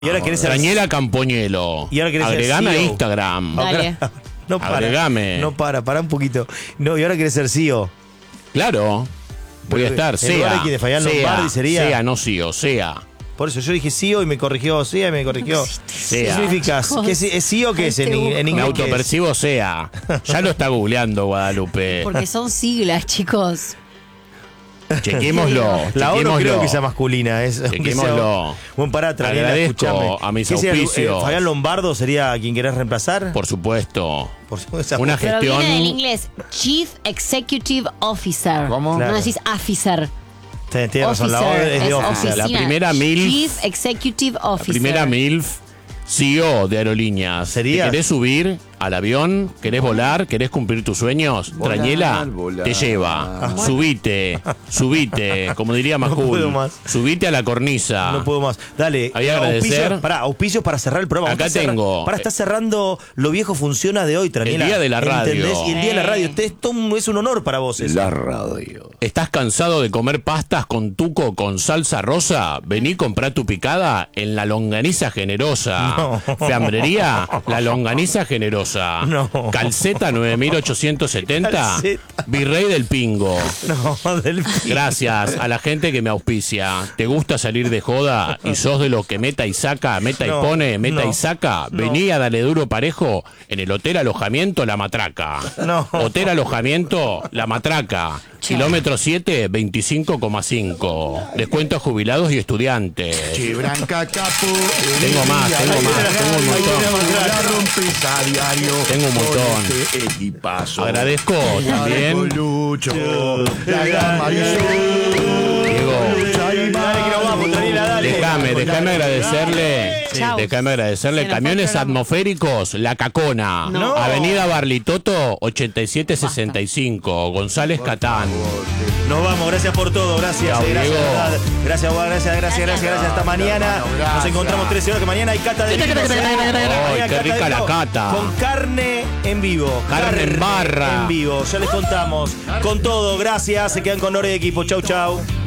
Y ahora querés ser... Daniela Campoñelo. Y ahora querés ser Agregame a CEO. Instagram. Dale. No para. Agregame. No para un poquito. No, y ahora querés ser CEO. Claro. Voy a estar. En lugar de Sea. que de Fabián Lombardi sería... Sea, no CEO. Sea. Por eso yo dije CEO y me corrigió SEA y me corrigió. ¿Qué Sea. significa? ¿Qué es CEO qué es en Me inglés? ¿Qué es? autopercibo sea. Ya lo está googleando Guadalupe. Porque son siglas, chicos. Chequémoslo. La O no creo chequémoslo. que sea masculina. Es, Chequémoslo. Buen pará, Daniela, Agradezco escuchame. a mis ¿Qué sería, auspicios. ¿Fabián Lombardo sería quien querés reemplazar? Por supuesto. Por supuesto. Una Pero gestión. viene del inglés Chief Executive Officer. ¿Cómo? Claro. No decís officer. Tiene razón, la O es de officer. oficina. La primera MILF. Chief Executive La Officer. primera MILF, CEO de aerolíneas. ¿Serías? ¿Te querés subir al avión? ¿Querés volar? ¿Querés cumplir tus sueños? Volar, Trañela volar. te lleva. Subite, como diría No Majul. puedo más. Subite a la cornisa. No puedo más. Dale. Ahí agradecer. Auspicios para cerrar el programa. Acá tengo. Está cerrando Lo Viejo Funciona de hoy, Traniela. El día de la radio. ¿Entendés? Y el día de la radio. Esto es un honor para vos eso. La radio. ¿Estás cansado de comer pastas con tuco con salsa rosa? Vení, comprá tu picada en la longaniza generosa. No. Fiambrería, la longaniza generosa. No. Calceta 9870. Calceta. Virrey del Pingo. No, del Gracias a la gente que me auspicia. ¿Te gusta salir de joda y sos de lo que meta y saca, meta No, y pone, meta no, y saca? no. Vení a darle duro parejo en el Hotel Alojamiento La Matraca. No. Hotel Alojamiento La Matraca. Kilómetro 7, 25,5. Descuento a jubilados y estudiantes. Chibranca Capo. Tengo más, tengo un montón. La rompes a diario. Tengo un montón. Con este equipazo. Agradezco también. Lucho. La gran Marisol. Diego, Dale que nos vamos, Traniela, dale. déjame agradecerle. Chau. Déjame agradecerle. Se nos fue Camiones el programa. atmosféricos, La Cacona. No. Avenida Barlitoto, 8765. González Catán. Nos vamos, gracias por todo, gracias, Chau, gracias, Diego. verdad. Gracias, hasta mañana. Nos Gracias. encontramos 13 horas, que mañana hay cata de vinos. Mañana qué cata rica de la vino cata. Con carne en vivo. Carne en barra. En vivo, ya les contamos. Con todo, gracias, se quedan con Nore de equipo. Chau, chau.